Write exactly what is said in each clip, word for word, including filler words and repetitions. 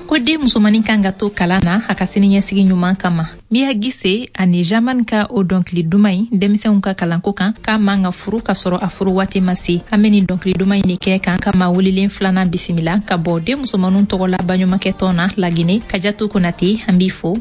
ko de musomani kan ka to kalana a ka sini ɲɛsigi ɲuman kama. Mia Gise ani Jaman ka o dɔnkili duman ye denmisɛnw ka kalanko kan k'a man ka furu ka sɔrɔ a furu waati ma se. An bɛ nin dɔnkili duman ɲini kɛ kan ka maa wililen filanan bisimila ka bɔ den musomanninw tɔgɔ la baɲumankɛ tɔn na Lagine. Kajatu Konate an b'i fo.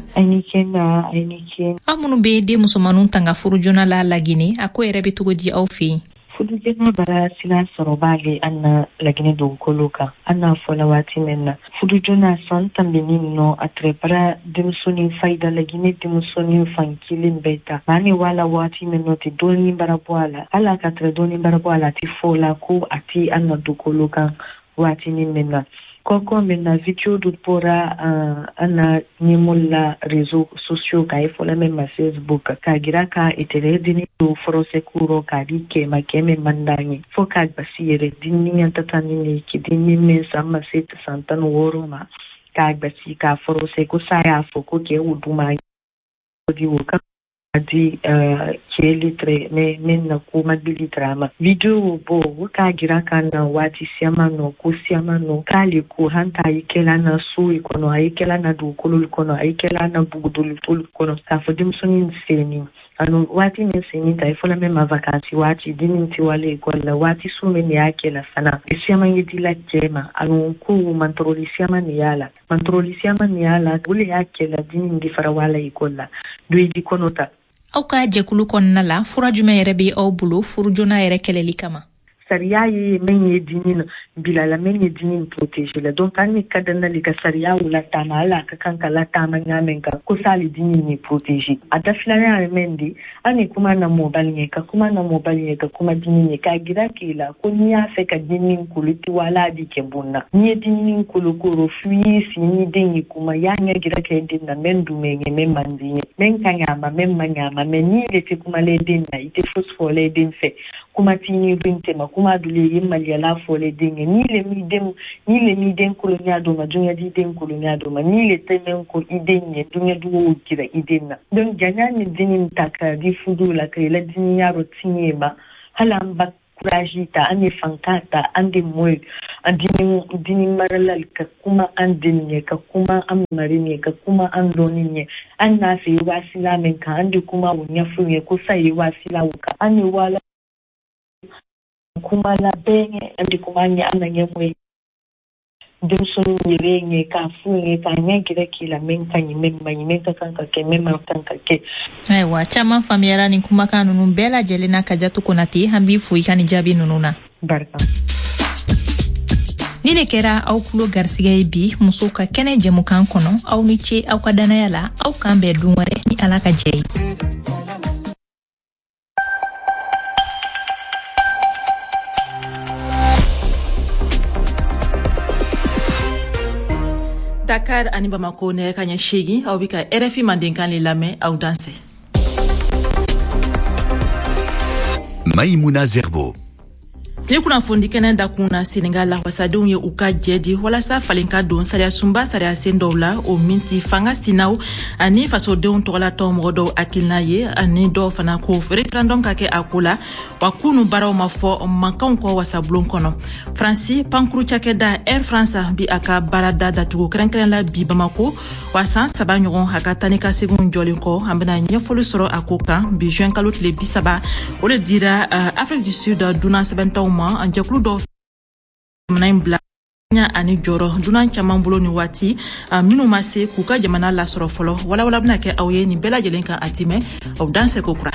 Aw minnu bɛ den musomanninw tanga furu joona la Lagine, a ko yɛrɛ bɛ cogo di aw fɛ yen? Fudu jena bara sila sorobale anna Lagine dugukolo kan anna fola waati min na fudu jona san tambini no atrepara denmisɛnnin fayida Lagine denmisɛnnin fankilin bɛɛ ta ani wala waati min no ti doni bara bɔ a la ala ka tre doni bara bɔ a la ti fola ko ati anna dugukolo kan waati min na koko min na video du pora uh, ana nyemola réseaux sociaux ka e fola même ma Facebook ka gira ka itere dini do forose kuro ka dike makeme mandani fo ka basire dini nyantatani ni ki dini men sama set santan woro ma ka basi ka forose ko saya fo ko ke uduma di woka di uh, ke litre me men na ko mabilitrama video bo ka gira kana wati siama no ko siama no kali ko hanta ikela na su ikono aikela na du kolo ikono aikela na bugudul tul kono ka fodim sunin seni anu wati ne seni ta ifola me ma vacancy wati dinin ti wale ko la wati sume ni akela sana siama yidi la jema anu ko mantroli siama ni yala mantroli siama ni yala ule akela dinin di farawala ikola do idi konota. Aw ka jɛkulu kɔnɔna la fura jumɛn yɛrɛ bɛ aw bolo furu joona yɛrɛ kɛlɛli kama? Sariya ye men ye dinin bilala men ye dinin protéger la donc an ni kadana li ka sariya wala tama ala ka kan ka la tama ngamen ka ko sali dinin ni protéger ada filana ya men di ani kuma na mobile ne ka kuma na mobile ne ka kuma dinin ne ka gira kila ko ni ya fe ka dinin kuluti wala di ke bonna ni dinin kulukuro fuyi si ni den kuma ya nya gira ke din na men du men men mandi men kanya ma men manya ma men ni le te kuma le din na ite phosphore din fe kuma tini binte ma kuma dule yimma yala fole dinge ni le mi dem ni le mi den kolonya do ma dunya di den kolonya do ma ni le temen ko iden ne dunya do kira iden na don janya ni dinin taka di fudu la kai la dinya ro tinye ba halan ba kuraji ta ane fankata ande moy andini dinin maralal ka kuma andin ne ka kuma an mari ne ka kuma an doni ne an na sai wasila men ka ande kuma wunya funye ko sai wasila wuka ane wala kuma la benye andi kuma nya ananye mwe dem sunu nyirenye ka funye ka nyangire kila menka nyimemma nyimeka kanka ke memma kanka ke aiwa chama famiyara ni kuma kanu numbela jelena Kajatu Konate hambi fu ikani jabi nununa barka ni ne kɛra aw kulo garsigɛ bi muso ka kɛnɛ jɛmukan kɔnɔ aw ni ce aw ka danaya la aw kan bɛɛ dun wɛrɛ ni ala ka jɛ ye. Dakar ani Bamako ne ka ɲɛ seegin aw bi ka R F I mandenkan le lamɛn aw danse. Maïmouna Zerbo. Ni kunnafoni kɛnɛ da kunna Senegal la wasadenw ye u ka jɛ di walasa falen ka don sariya sunba sariya sen dɔw la o minti fanga sinaw ani fasodenw tɔgɔlatɔ mɔgɔ dɔw hakilina ye ani dɔw fana ko referendum ka kɛ a ko la wa kunu baaraw ma fɔ mankanw kɔ wasabulon kɔnɔ. Fransi pankuru cakɛda Air France bi a ka baarada datugu kɛrɛnkɛrɛn la bi Bamako wa san saba ɲɔgɔn a ka tani ka seginw jɔlen kɔ an bɛna ɲɛfɔli sɔrɔ a ko kan bi juin kalo tile bi saba o de dira uh, Afrique du Sud dunan sɛbɛntaw ma an jɛkulu dɔw jamana in bila ɲa ani jɔrɔ dunan caman bolo ni waati minnu ma se k'u ka jamana lasɔrɔ fɔlɔ walawala bɛna kɛ aw ye nin bɛɛ lajɛlen kan a timɛ aw dan seko kura.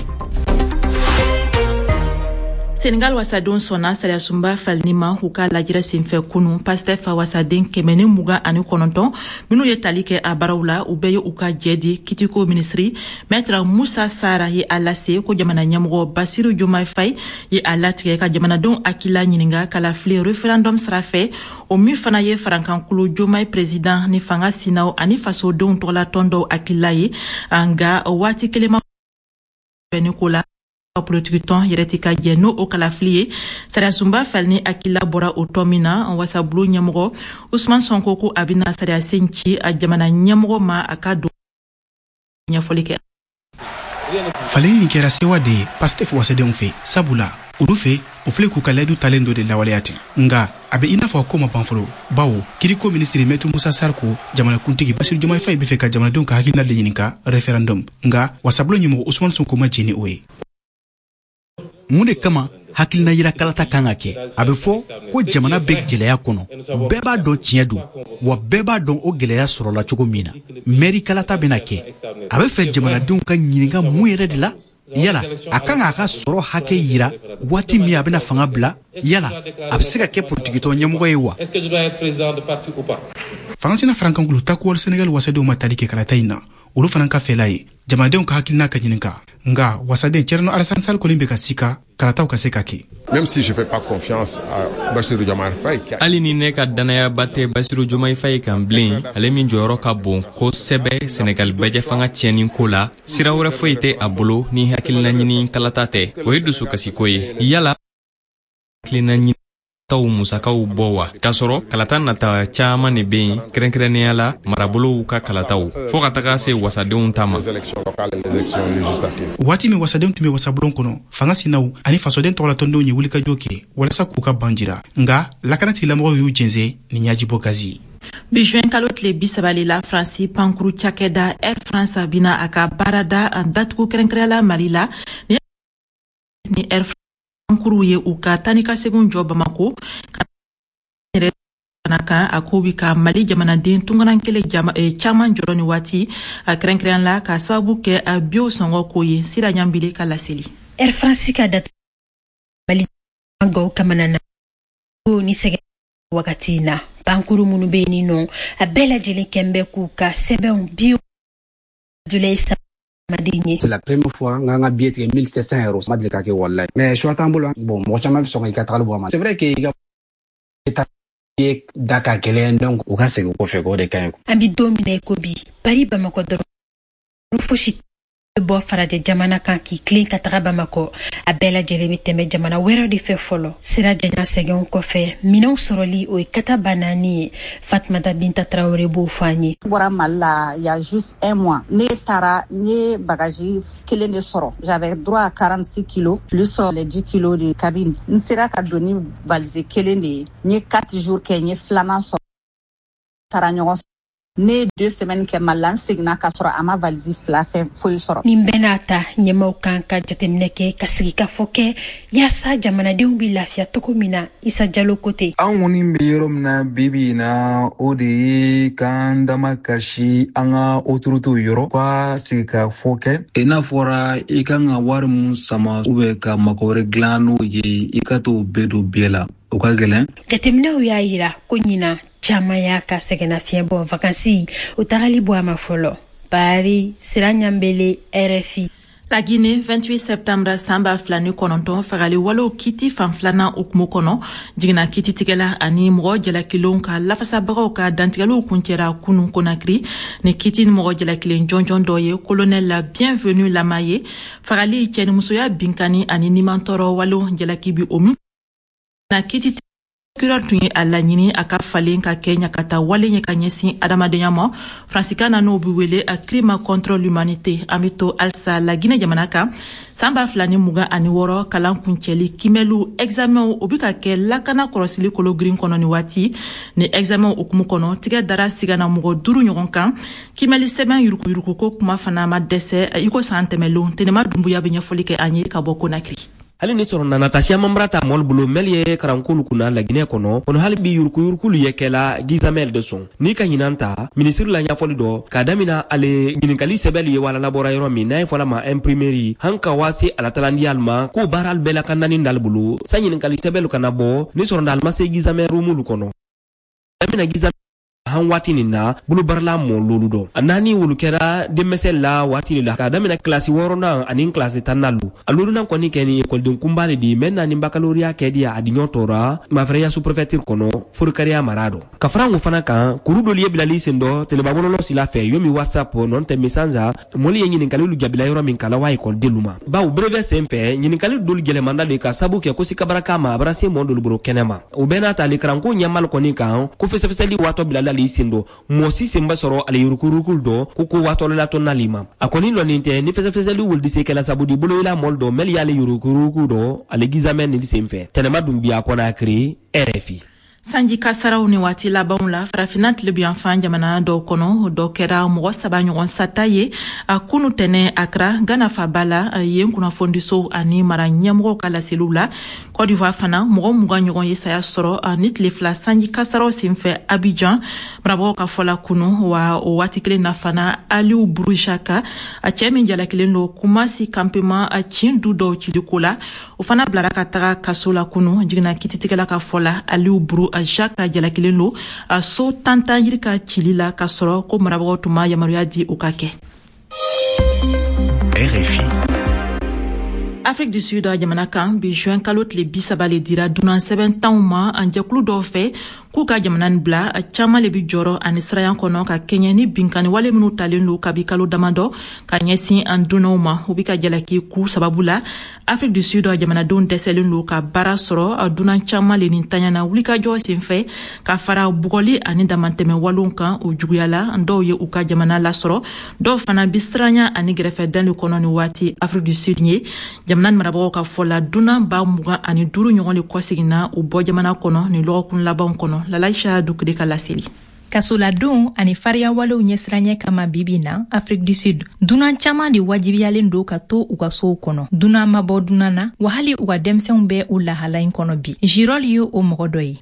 Senegal wasadenw sɔnna sariya sunba falini ma u ka lajɛrɛ senfɛ kunu Pastef wasaden kɛmɛ ni mugan ani kɔnɔntɔn minnu ye tali kɛ a baaraw la u bɛɛ ye u ka jɛ di kitiko minisiri Maître Moussa Sara ye a lase ko jamana ɲɛmɔgɔ Basiru Diomaye Faye ye a latigɛ ka jamanadenw hakilila ɲininka kala fili referendum sira fɛ o min fana ye farankankulu Diomaye président ni fanga sinaw ani fasodenw tɔgɔlatɔn dɔw hakilila ye nka waati kelen ma bɛnni ko la politique ton yɛrɛ ka jɛ n'o o kalafili ye sariya sunba falini akila bɔra o tɔ min na wasabulu ɲɛmɔgɔ Usman Sonko ko a bɛna sariya sen ci a jamana ɲɛmɔgɔ ma a ka don ɲɛfɔli kɛ. Falini kɛra sewa de Pastef wasadenw fɛ sabula olu fe o filɛ k'u ka layidu talen dɔ de lawaleya ten nga a bɛ i n'a fɔ ko ma ban fɔlɔ bawo kiriko ministre maître Musa Sarr ko jamanakuntigi Basiru Diomaye Faye bɛ fɛ ka jamanadenw ka hakilina de ɲini ka référendum nga wasabulon ɲɛmɔgɔ Ousmane Sonko ma jeni o ye. mun de kama hakilina yira kalata kan ka kɛ a bɛ fɔ ko jamana bɛ gɛlɛya kɔnɔ bɛɛ b'a dɔn tiɲɛ don wa bɛɛ b'a dɔn o gɛlɛya sɔrɔla cogo min na mairie kalata bɛna kɛ a bɛ fɛ jamanadenw ka ɲininka mun yɛrɛ de la yala a kan k'a ka sɔrɔ hakɛ yira waati min a bɛna fanga bila yala a bɛ se ka kɛ politigitɔ ɲɛmɔgɔ ye wa. Faransina Frankankulu takuwal Senegal wasadenw ma tali kɛ kalata in na olu fana ka fɛla ye jamanadenw ka hakilina ka ɲininka nga wasaden Thierno Alassane Sall kolen bɛ ka sika kalataw ka se ka kɛ. Même si je fais pas confiance à Bassirou Diomaye Faye. Ali ni ne ka danaya bate Bassirou Diomaye Faye kan bilen ale min jɔyɔrɔ ka bon kosɛbɛ Senegal bɛjɛ fanga tiɲɛni ko la sira wɛrɛ foyi tɛ a bolo ni hakilina ɲini kalata tɛ o ye dusukasiko ye yala hakilina ɲini taw musakaw bɔ wa k'a sɔrɔ kalata nata caaman de bɛ yen kɛrɛnkɛrɛnnenya la marabolow ka kalataw fo ka taga se wasadenw ta ma. waati min wasadenw tun bɛ wasabulon kɔnɔ fanga sinaw ani fasoden tɔgɔlatɔndenw ye wulikajɔ kɛ walasa k'u ka ban jira nga lakanatigilamɔgɔw y'u jɛnsɛ ni ɲajibɔ gazi. bi juin kalo tile bi sabali la Faransi pankuru cakɛda Air France bina a ka baarada datugu kɛrɛnkɛrɛnya Mali la ni Air France pankuru ye u ka tani ka segun jɔ Bamako yɛrɛ kan a ko bi ka Mali jamanaden tungaran kelen caman jɔrɔ ni waati a kɛrɛnkɛrɛnya la ka sababu kɛ a bio sɔngɔ ko ye sira ɲambile ka laseli. Air France ka datugu Mali gaw kamanana ko ni sɛgɛ wagati na pankuru minnu bɛ yen nɔ a bɛɛ lajɛlen kɛnbɛ k'u ka sɛbɛnw bio Abdoulaye C'est la première fois nga nga billet tigɛ mille sept cents euros ma deli ka kɛ wallahi mais choix t'an bolo bon mɔgɔ caman bɛ sɔn i ka tagali bɔ a ma c'est vrai que i ka ye da ka gɛlɛn donc u ka segin kɔfɛ k'o de ka ɲi. An bi don min na i ko bi Paris Bamako dɔrɔn fosi bɔ farajɛ jamana kan k'i tilen ka taga Bamako a bɛɛ lajɛlen bɛ tɛmɛ jamana wɛrɛw de fɛ fɔlɔ sira janya sɛgɛnw kɔfɛ minɛnw sɔrɔli o ye kata banani ye Fatumata Binta Traoré b'o fɔ an ye. Bɔra Mali la il y a juste un mois ne taara n ye bagaji kelen de sɔrɔ j'avais droit à quarante-six kilos plus les dix kilos de cabine n sera ka don ni valise kelen de ye n ye quatre jours kɛ n ye filanan sɔrɔ taara ɲɔgɔn fɛ ne deux semaines kɛ Mali la n seginna ka sɔrɔ a ma valise fila fɛn foyi sɔrɔ. Nin bɛɛ n'a ta ɲɛmaw kan ka jateminɛ kɛ ka sigi ka fɔ kɛ yaasa jamanadenw bɛ lafiya cogo min na Isa Jalo ko ten. An kɔni bɛ yɔrɔ min na bibi in na o de ye k'an dama kasi an ka autorités yɔrɔ ka sigi ka fɔ kɛ i n'a fɔra i kan ka wari mun sama ou bien ka mako wɛrɛ dilan n'o ye i ka t'o bɛɛ don bɛɛ la o ka gɛlɛn. Jateminɛw y'a yira ko ɲina caman y'a ka sɛgɛnnafiɲɛ bɔ vacances o tagali bɔ a ma fɔlɔ. Paris Sira Ɲambele R F I. La Guinée, vingt-huit septembre samba flani kɔnɔntɔn fagali walo kiti fan filanan okumu kɔnɔ jigina kiti tigɛla ani mɔgɔ jalakilenw ka lafasabagaw ka dantigɛliw kuncɛra kunun Conakry ni kiti ni mɔgɔ jalakilen jɔnjɔn dɔ ye colonel la bienvenue lama ye fagali cɛnimusoya binkani ani nimantɔrɔ walo jalaki bi o min na kiti procureur tun ye a laɲini a ka falen ka kɛ ɲakata wale ɲɛ ka ɲɛsin adamadenya ma Fransika na n'o bi wele a crime contre l'humanité an bɛ to halisa la Guinée jamana kan san ba fila ni mugan ani wɔɔrɔ kalan kuncɛli kimɛliw examen o bi ka kɛ lakana kɔrɔsili kolo girin kɔnɔ ni waati ni examen okumu kɔnɔ tigɛ dara sigana mɔgɔ duuru ɲɔgɔn kan kimɛli sɛbɛn yurukuyuruku ko kuma fana ma dɛsɛ i ko san tɛmɛlenw tenema dumbuya bɛ ɲɛfɔli kɛ an ye ka bɔ Conakry. hali ni sɔrɔ Natasia Mambrata mɔl bolo mel ye karankulu kunna la Guinée kɔnɔ kono hali bi yurku yurkulu ye kɛla Gizamel de son ni ka ɲinan ta ministre la ɲafɔli dɔ ka damina ale ɲininkali sɛbɛli ye wala labɔra yɔrɔ min n'a ye fɔla ma imprimerie han ka wase alatalandi alma ko baara bɛɛ la ka nani dal bolo sa ɲininkali sɛbɛlu kana bɔ ni sɔrɔ dal ma se Gizamel rumulu kɔnɔ damina Gizamel han waati nin na bulu barla mo lolu do anani wulu kɛra demesel la waati la ka damina klasi wɔɔrɔnan ani klasi tannalu alolu nan kɔni kɛ ni école den kumbale di menna ni baccalauréat kɛ di a diɲɔ tora mafreya sous préfecture kɔnɔ forikariya marado ka farangu fana kan kuru doli ye bilali sen dɔ telebabɔlɔlɔ sila fɛ yomi whatsapp non tɛ mesanza moli ye ɲininkalilu jabila yɔrɔ min kala wa école delu ma baw brevet sen fɛ ɲininkali doli gɛlɛmanda de ka sabu kɛ ko sikabaraka ma a bara se mɔ dolu boro kɛnɛma o bɛɛ n'a ta ale karanko ɲɛmal kɔni kan ko fɛsɛfɛsɛli waatɔ bilali bilali sindo mosi semba soro ale yurukurukul do ko ko watolo la ton nalima akoni lo ninte ni fese fese lu wul dise kala sabudi bolo ila moldo mel yale yurukuruku do ale gizamen ni semfe tenema dumbia kona kri R F I sanji kasaraw ni wati labanw la farafina tilebiyan fan jamana dɔw kɔnɔ dɔ kɛra mɔgɔ saba ɲɔgɔn sata ye a kunu tɛnɛ akra gana faba la yen kunnafonidiso ani mara ɲɛmɔgɔw ka laseliw la Côte d'Ivoire fana mɔgɔ mugan ɲɔgɔn ye saya sɔrɔ ni tile fila sanji kasaraw senfɛ Abidjan marabagaw ka fɔla kunu wa o waati kelen na fana Aliou Bourjaka a cɛ min jalakilen do Kumasi campement a cin du dɔw ciliko la o fana bilara ka taga kaso la kunu jigina kititigɛla ka fɔla Aliou Bourjaka a jaka jalakilen do a so tanta yiri ka cili la ka sɔrɔ ko marabagaw tuma yamaruya di o ka kɛ. R F I Afrique du Sud jamana kan bi juin kalo tile bi saba le dira dunan sɛbɛn tanw ma an jɛkulu dɔw fɛ k'u ka jamana ni bila a caman le bi jɔrɔ ani sirayan kɔnɔ ka kɛɲɛ ni binkani wale minnu talen do kabi kalo damadɔ ka ɲɛsin an dunnaw ma u bi ka jalaki ku sababu la Afrique du Sud jamanadenw dɛsɛlen do ka baara sɔrɔ a dunan caman le nin tanyana wulikajɔ senfɛ ka fara bugɔli ani damantɛmɛ walew kan o juguya la dɔw ye u ka jamana lasɔrɔ dɔw fana bi siranya ani gɛrɛfɛdan le kɔnɔ ni waati Afrique du Sud ye jamana marabagaw ka fɔ la dunan ba mugan ani duuru ɲɔgɔn le kɔseginna u bɔ jamana kɔnɔ ni lɔgɔkun labanw kɔnɔ Lalaisha Dukure ka laseli. Kasoladenw ani fariya walew ɲɛsiranya kama bibi na Afrique du Sud dunan caman de wajibiyalen do ka to u ka sow kɔnɔ dunan mabɔ dunan na wa hali u ka denmisɛnw bɛ u lahala in kɔnɔ bi Jirol ye o mɔgɔ dɔ ye